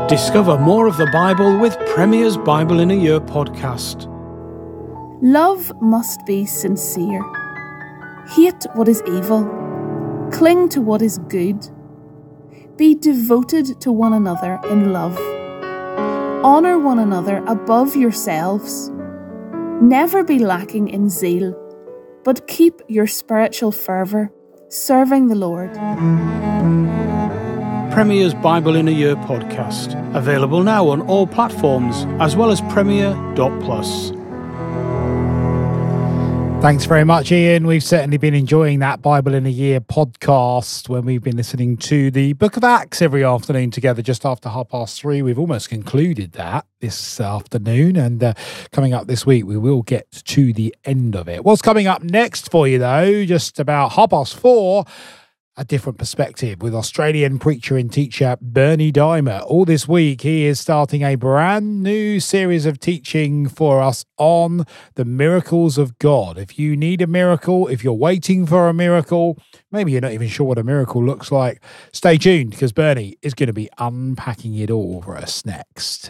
Discover more of the Bible with Premier's Bible in a Year podcast. Love must be sincere. Hate what is evil. Cling to what is good. Be devoted to one another in love. Honour one another above yourselves. Never be lacking in zeal, but keep your spiritual fervour, serving the Lord. Premier's Bible in a Year podcast, available now on all platforms, as well as Premier.plus. Thanks very much, Ian. We've certainly been enjoying that Bible in a Year podcast when we've been listening to the Book of Acts every afternoon together just after 3:30. We've almost concluded that this afternoon, and coming up this week, we will get to the end of it. What's coming up next for you, though, just about 4:30, a different perspective with Australian preacher and teacher Bernie Dimer. All this week, he is starting a brand new series of teaching for us on the miracles of God. If you need a miracle, if you're waiting for a miracle, maybe you're not even sure what a miracle looks like, stay tuned because Bernie is going to be unpacking it all for us next.